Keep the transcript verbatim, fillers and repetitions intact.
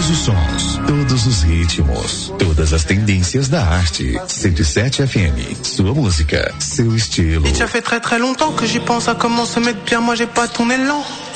Todos os sons, todos os ritmos, todas as tendências da arte. cento e sete F M, sua música, seu estilo. Et ça fait très très longtemps que j'y pense à comment se mettre bien, moi j'ai pas ton élan.